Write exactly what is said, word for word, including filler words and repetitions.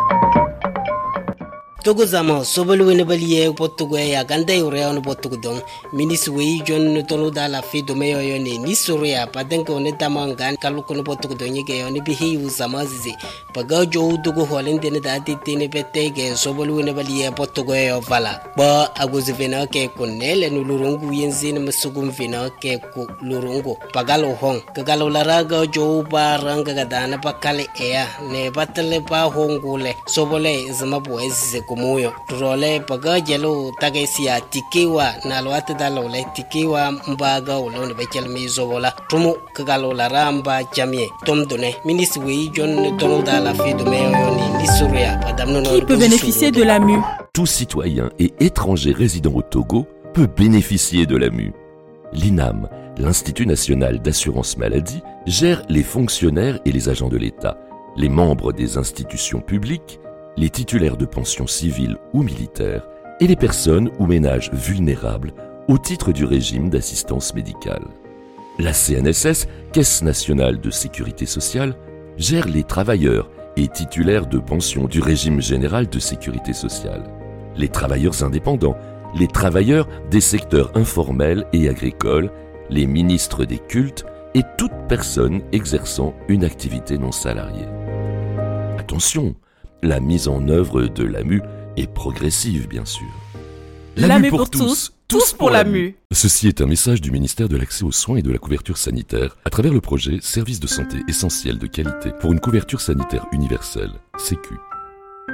Togozamo sobolu ne baliye pottugo ya gande ure on pottugo don minis wi jon tolu dala fi do meyo yoni ni soria padenko ne tamangan kaluko no pottugo don yige yoni bi hi usamazi paga jo dugo holende ne dati tine petege sobolu ne baliye pottugo yo vala ba aguzi vena ke kunele no lurungu yenzine masugum vena ke ku lurungu pagalo hong kagalo laraga jo baranga gadana pakale ea ne batale pa hongule sobole zamabu eze muyo role paga jelo tagesia tikiwa na lwate dalole tikiwa mbaga ulone bekel mizobola tumu kagalo la ramba jamie tomdone ministre wi jon tono dala fi do meyo ni nisuria padamno no. Qui peut bénéficier de l'A M U? Tout citoyen et étranger résident au Togo peut bénéficier de l'A M U. L'I N A M, l'Institut national d'assurance maladie, gère les fonctionnaires et les agents de l'État, les membres des institutions publiques, les titulaires de pensions civiles ou militaires et les personnes ou ménages vulnérables au titre du régime d'assistance médicale. La C N S S, Caisse nationale de sécurité sociale, gère les travailleurs et titulaires de pensions du régime général de sécurité sociale, les travailleurs indépendants, les travailleurs des secteurs informels et agricoles, les ministres des cultes et toute personne exerçant une activité non salariée. Attention! La mise en œuvre de l'A M U est progressive, bien sûr. L'A M U pour tous, tous pour l'A M U. Ceci est un message du ministère de l'Accès aux soins et de la couverture sanitaire à travers le projet Services de santé essentiels de qualité pour une couverture sanitaire universelle, Sécu.